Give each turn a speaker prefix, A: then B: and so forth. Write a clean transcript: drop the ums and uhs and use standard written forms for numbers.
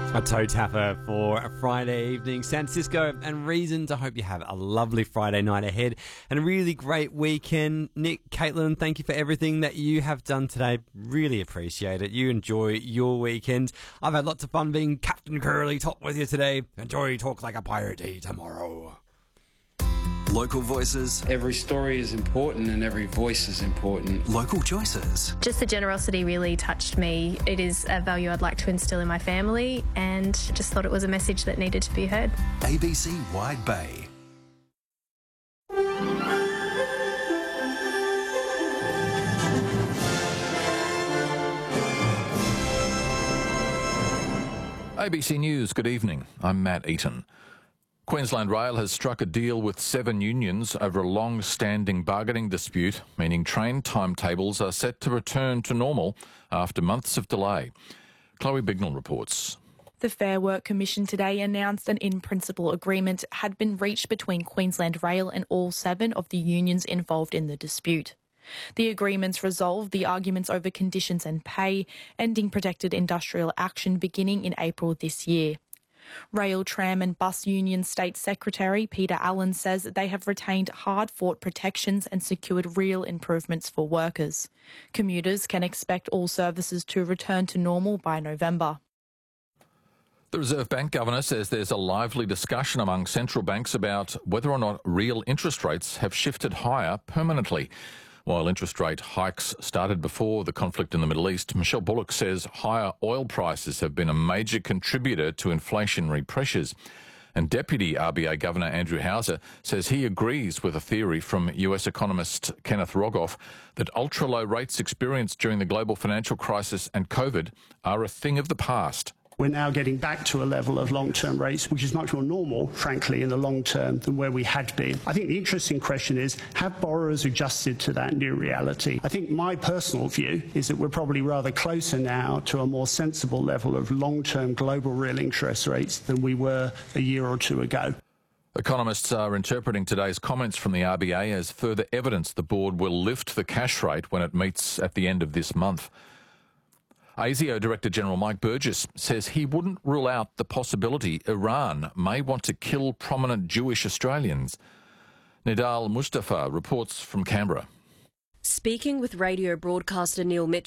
A: A toe tapper for a Friday evening, San Francisco, and reasons. I hope you have a lovely Friday night ahead and a really great weekend. Nick, Caitlin, thank you for everything that you have done today. Really appreciate it. You enjoy your weekend. I've had lots of fun being Captain Curly Top with you today. Enjoy Talk Like a Pirate Day tomorrow.
B: Local voices.
C: Every story is important and every voice is important.
B: Local choices.
D: Just the generosity really touched me. It is a value I'd like to instill in my family and just thought it was a message that needed to be heard.
B: ABC Wide Bay.
E: ABC News, good evening. I'm Matt Eaton. Queensland Rail has struck a deal with 7 unions over a long-standing bargaining dispute, meaning train timetables are set to return to normal after months of delay. Chloe Bignell reports.
F: The Fair Work Commission today announced an in-principle agreement had been reached between Queensland Rail and all 7 of the unions involved in the dispute. The agreements resolved the arguments over conditions and pay, ending protected industrial action beginning in April this year. Rail, Tram and Bus Union State Secretary Peter Allen says they have retained hard-fought protections and secured real improvements for workers. Commuters can expect all services to return to normal by November.
E: The Reserve Bank Governor says there's a lively discussion among central banks about whether or not real interest rates have shifted higher permanently. While interest rate hikes started before the conflict in the Middle East, Michelle Bullock says higher oil prices have been a major contributor to inflationary pressures. And Deputy RBA Governor Andrew Hauser says he agrees with a theory from US economist Kenneth Rogoff that ultra-low rates experienced during the global financial crisis and COVID are a thing of the past.
G: We're now getting back to a level of long-term rates, which is much more normal, frankly, in the long term than where we had been. I think the interesting question is, have borrowers adjusted to that new reality? I think my personal view is that we're probably rather closer now to a more sensible level of long-term global real interest rates than we were a year or two ago.
E: Economists are interpreting today's comments from the RBA as further evidence the board will lift the cash rate when it meets at the end of this month. ASIO Director General Mike Burgess says he wouldn't rule out the possibility Iran may want to kill prominent Jewish Australians. Nidal Mustafa reports from Canberra.
H: Speaking with radio broadcaster Neil Mitchell